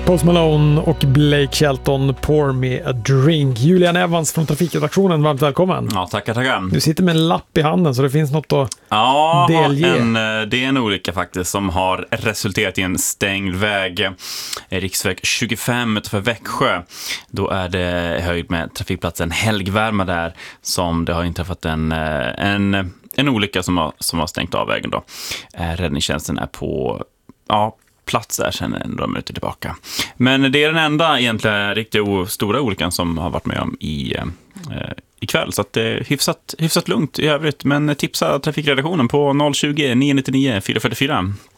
Post Malone och Blake Shelton, Pour Me a Drink. Julian Evans från Trafikredaktionen, varmt välkommen. Ja, tackar. Du sitter med en lapp i handen så det finns något att delge. Det är en olycka faktiskt som har resulterat i en stängd väg. Riksväg 25 utanför Växjö. Då är det höjd med trafikplatsen Helgvärma där som det har inträffat en olycka som har stängt av vägen då. Räddningstjänsten är på plats där sedan några minuter tillbaka. Men det är den enda egentligen riktigt stora olyckan som har varit med om ikväll. Så att det är hyfsat lugnt i övrigt. Men tipsa trafikredaktionen på 020 999 444.